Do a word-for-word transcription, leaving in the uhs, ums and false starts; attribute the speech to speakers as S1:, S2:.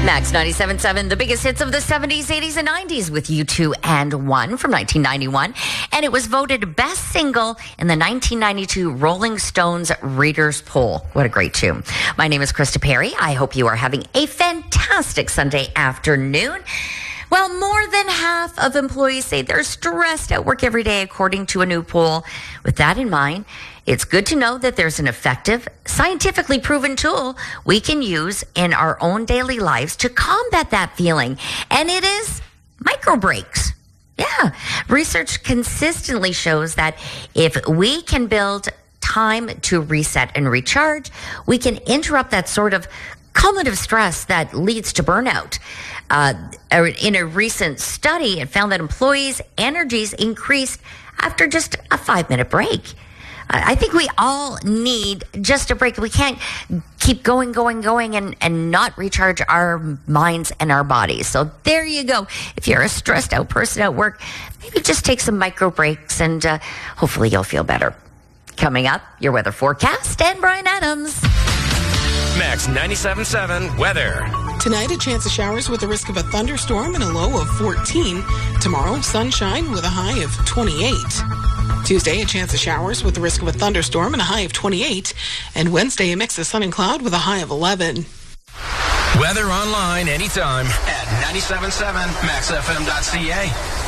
S1: Max ninety-seven point seven, the biggest hits of the seventies, eighties, and nineties with U two and One from nineteen ninety-one. And it was voted best single in the nineteen ninety-two Rolling Stones Readers Poll. What a great tune. My name is Krista Perry. I hope you are having a fantastic Sunday afternoon. Well, more than half of employees say they're stressed at work every day, according to a new poll. With that in mind, it's good to know that there's an effective, scientifically proven tool we can use in our own daily lives to combat that feeling. And it is micro breaks. Yeah. Research consistently shows that if we can build time to reset and recharge, we can interrupt that sort of cumulative stress that leads to burnout. Uh, in a recent study, it found that employees' energies increased after just a five-minute break. I think we all need just a break. We can't keep going, going, going and, and not recharge our minds and our bodies. So there you go. If you're a stressed out person at work, maybe just take some micro breaks and uh, hopefully you'll feel better. Coming up, your weather forecast and Brian Adams.
S2: Max ninety-seven point seven weather.
S3: Tonight, a chance of showers with a risk of a thunderstorm and a low of fourteen. Tomorrow, sunshine with a high of twenty-eight. Tuesday, a chance of showers with the risk of a thunderstorm and a high of twenty-eight. And Wednesday, a mix of sun and cloud with a high of eleven.
S2: Weather online anytime at ninety-seven point seven max f m dot c a.